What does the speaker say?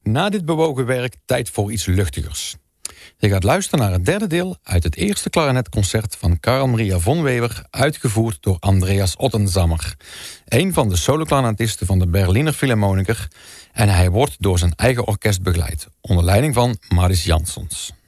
Na dit bewogen werk tijd voor iets luchtigers. Je gaat luisteren naar het derde deel uit het eerste klarinetconcert van Carl Maria von Weber, uitgevoerd door Andreas Ottensammer, een van de soloklarinetisten van de Berliner Philharmoniker, en hij wordt door zijn eigen orkest begeleid, onder leiding van Maris Jansons.